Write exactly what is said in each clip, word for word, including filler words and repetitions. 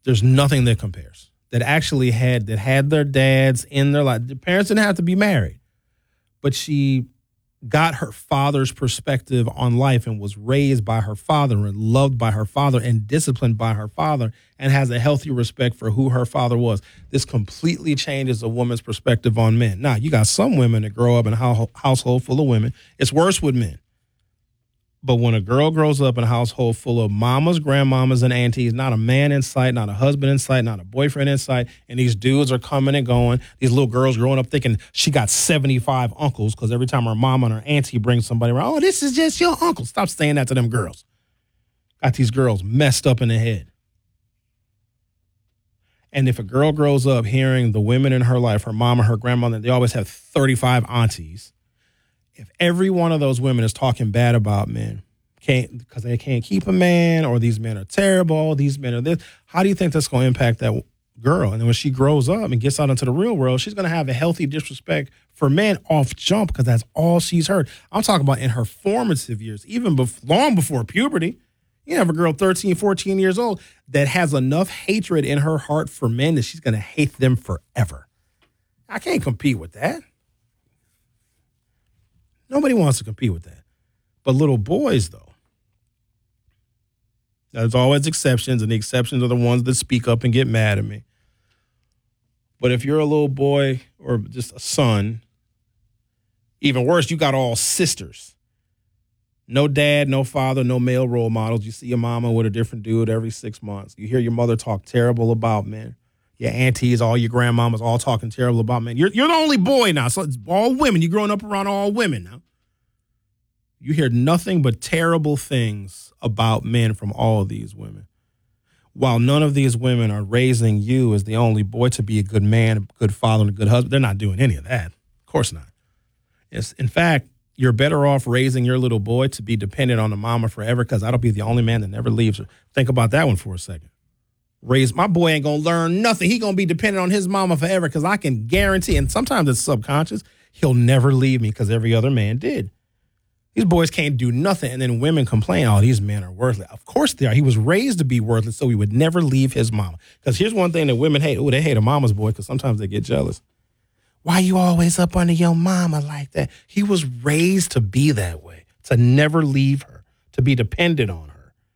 There's nothing that compares. That actually had that had their dads in their life. The parents didn't have to be married, but she got her father's perspective on life and was raised by her father and loved by her father and disciplined by her father and has a healthy respect for who her father was. This completely changes a woman's perspective on men. Now, you got some women that grow up in a ho- household full of women. It's worse with men. But when a girl grows up in a household full of mamas, grandmamas, and aunties, not a man in sight, not a husband in sight, not a boyfriend in sight, and these dudes are coming and going, these little girls growing up thinking she got seventy-five uncles because every time her mama and her auntie brings somebody around, oh, this is just your uncle. Stop saying that to them girls. Got these girls messed up in the head. And if a girl grows up hearing the women in her life, her mama, her grandmother, they always have thirty-five aunties. If every one of those women is talking bad about men, can't because they can't keep a man, or these men are terrible, these men are this, how do you think that's going to impact that girl? And then when she grows up and gets out into the real world, she's going to have a healthy disrespect for men off jump because that's all she's heard. I'm talking about in her formative years, even bef- long before puberty. You have a girl thirteen, fourteen years old that has enough hatred in her heart for men that she's going to hate them forever. I can't compete with that. Nobody wants to compete with that. But little boys, though, there's always exceptions, and the exceptions are the ones that speak up and get mad at me. But if you're a little boy or just a son, even worse, you got all sisters. No dad, no father, no male role models. You see your mama with a different dude every six months. You hear your mother talk terrible about men. Your aunties, all your grandmamas, all talking terrible about men. You're, you're the only boy now, so it's all women. You're growing up around all women now. You hear nothing but terrible things about men from all of these women. While none of these women are raising you as the only boy to be a good man, a good father, and a good husband, they're not doing any of that. Of course not. It's, in fact, you're better off raising your little boy to be dependent on the mama forever because that'll be the only man that never leaves her. Think about that one for a second. Raise my boy ain't going to learn nothing. He going to be dependent on his mama forever because I can guarantee, and sometimes it's subconscious, he'll never leave me because every other man did. These boys can't do nothing, and then women complain, oh, these men are worthless. Of course they are. He was raised to be worthless, so he would never leave his mama. Because here's one thing that women hate. Oh, they hate a mama's boy because sometimes they get jealous. Why you always up under your mama like that? He was raised to be that way, to never leave her, to be dependent on her.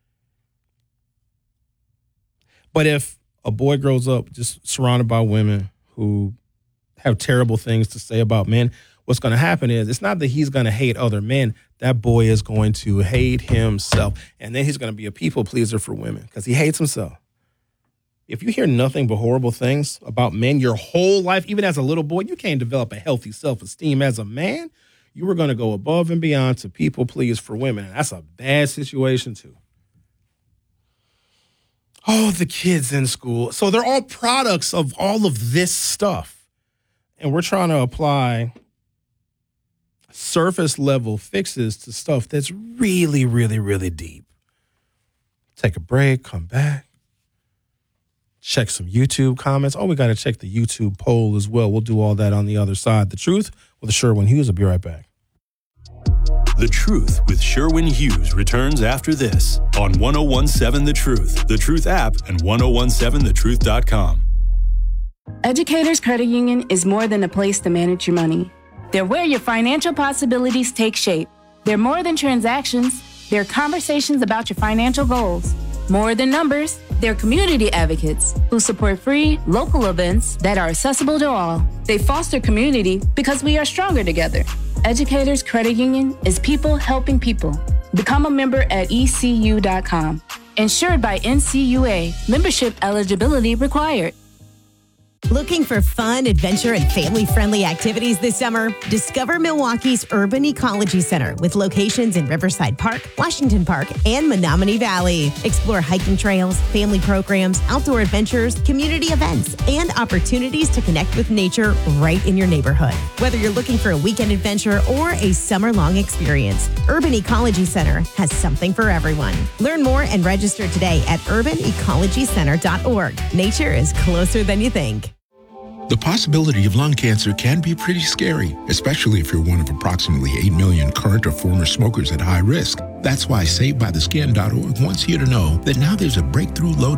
But if a boy grows up just surrounded by women who have terrible things to say about men, what's going to happen is it's not that he's going to hate other men. That boy is going to hate himself. And then he's going to be a people pleaser for women because he hates himself. If you hear nothing but horrible things about men your whole life, even as a little boy, you can't develop a healthy self-esteem as a man. You were going to go above and beyond to people please for women. And that's a bad situation, too. Oh, the kids in school. So they're all products of all of this stuff. And we're trying to apply surface level fixes to stuff that's really, really, really deep. Take a break, come back, check some YouTube comments. Oh, we got to check the YouTube poll as well. We'll do all that on the other side. The Truth with Sherwin Hughes. I'll be right back. The Truth with Sherwin Hughes returns after this on ten seventeen The Truth, The Truth app, and ten seventeen the truth dot com. Educators Credit Union is more than a place to manage your money. They're where your financial possibilities take shape. They're more than transactions. They're conversations about your financial goals. More than numbers, they're community advocates who support free, local events that are accessible to all. They foster community because we are stronger together. Educators Credit Union is people helping people. Become a member at E C U dot com. Insured by N C U A. Membership eligibility required. Looking for fun, adventure, and family-friendly activities this summer? Discover Milwaukee's Urban Ecology Center with locations in Riverside Park, Washington Park, and Menominee Valley. Explore hiking trails, family programs, outdoor adventures, community events, and opportunities to connect with nature right in your neighborhood. Whether you're looking for a weekend adventure or a summer-long experience, Urban Ecology Center has something for everyone. Learn more and register today at urban ecology center dot org. Nature is closer than you think. The possibility of lung cancer can be pretty scary, especially if you're one of approximately eight million current or former smokers at high risk. That's why Saved By The Skin dot org wants you to know that now there's a breakthrough low